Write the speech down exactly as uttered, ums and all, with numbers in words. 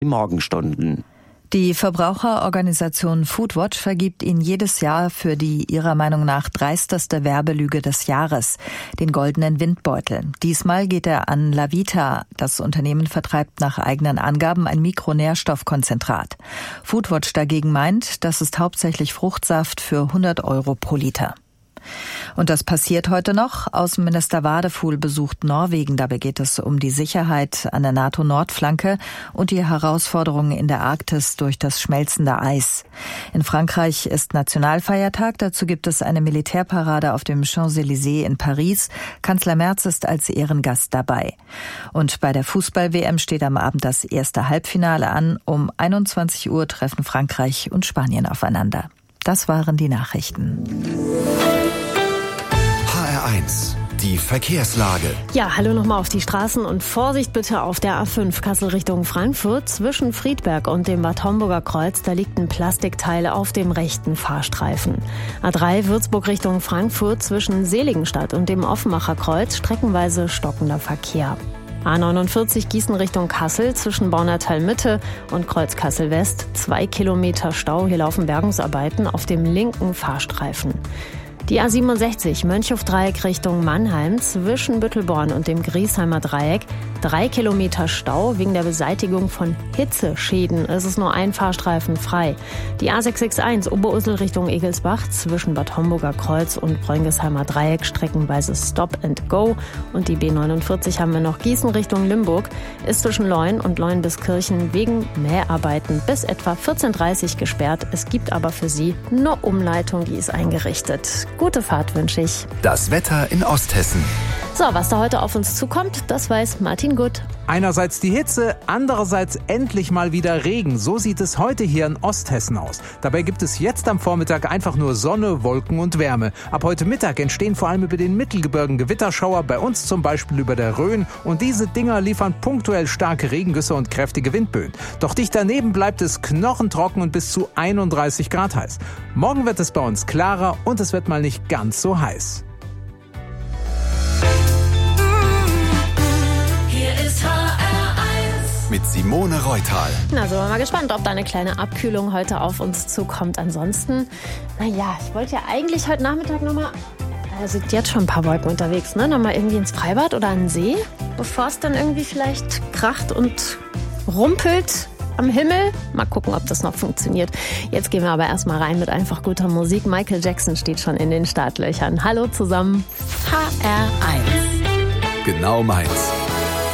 Morgenstunden. Die Verbraucherorganisation Foodwatch vergibt ihn jedes Jahr für die ihrer Meinung nach dreisteste Werbelüge des Jahres, den goldenen Windbeutel. Diesmal geht er an Lavita. Das Unternehmen vertreibt nach eigenen Angaben ein Mikronährstoffkonzentrat. Foodwatch dagegen meint, das ist hauptsächlich Fruchtsaft für hundert Euro pro Liter. Und das passiert heute noch. Außenminister Wadefuhl besucht Norwegen. Dabei geht es um die Sicherheit an der NATO-Nordflanke und die Herausforderungen in der Arktis durch das schmelzende Eis. In Frankreich ist Nationalfeiertag. Dazu gibt es eine Militärparade auf dem Champs-Élysées in Paris. Kanzler Merz ist als Ehrengast dabei. Und bei der Fußball-W M steht am Abend das erste Halbfinale an. Um einundzwanzig Uhr treffen Frankreich und Spanien aufeinander. Das waren die Nachrichten. H R eins, die Verkehrslage. Ja, hallo nochmal auf die Straßen und Vorsicht bitte auf der A fünf Kassel Richtung Frankfurt. Zwischen Friedberg und dem Bad Homburger Kreuz, da liegt ein Plastikteil auf dem rechten Fahrstreifen. A drei Würzburg Richtung Frankfurt zwischen Seligenstadt und dem Offenbacher Kreuz, streckenweise stockender Verkehr. A neunundvierzig Gießen Richtung Kassel zwischen Baunatal Mitte und Kreuz Kassel West. Zwei Kilometer Stau. Hier laufen Bergungsarbeiten auf dem linken Fahrstreifen. Die A siebenundsechzig Mönchhof-Dreieck Richtung Mannheim zwischen Büttelborn und dem Griesheimer Dreieck. Drei Kilometer Stau wegen der Beseitigung von Hitzeschäden. Es ist nur ein Fahrstreifen frei. Die A sechs sechs eins Oberursel Richtung Egelsbach zwischen Bad Homburger Kreuz und Bräungesheimer Dreieck streckenweise Stop and Go. Und die B neunundvierzig haben wir noch Gießen Richtung Limburg. Ist zwischen Leun und Leun bis Kirchen wegen Mäharbeiten bis etwa vierzehn Uhr dreißig gesperrt. Es gibt aber für Sie eine Umleitung, die ist eingerichtet. Gute Fahrt wünsche ich. Das Wetter in Osthessen. So, was da heute auf uns zukommt, das weiß Martin Gutt. Einerseits die Hitze, andererseits endlich mal wieder Regen. So sieht es heute hier in Osthessen aus. Dabei gibt es jetzt am Vormittag einfach nur Sonne, Wolken und Wärme. Ab heute Mittag entstehen vor allem über den Mittelgebirgen Gewitterschauer, bei uns zum Beispiel über der Rhön. Und diese Dinger liefern punktuell starke Regengüsse und kräftige Windböen. Doch dicht daneben bleibt es knochentrocken und bis zu einunddreißig Grad heiß. Morgen wird es bei uns klarer und es wird mal nicht ganz so heiß. Mit Simone Reutal. Na, sind wir mal gespannt, ob da eine kleine Abkühlung heute auf uns zukommt. Ansonsten, naja, ich wollte ja eigentlich heute Nachmittag nochmal, also sind jetzt schon ein paar Wolken unterwegs, ne? Nochmal irgendwie ins Freibad oder an den See, bevor es dann irgendwie vielleicht kracht und rumpelt am Himmel. Mal gucken, ob das noch funktioniert. Jetzt gehen wir aber erstmal rein mit einfach guter Musik. Michael Jackson steht schon in den Startlöchern. Hallo zusammen. H R eins. Genau meins.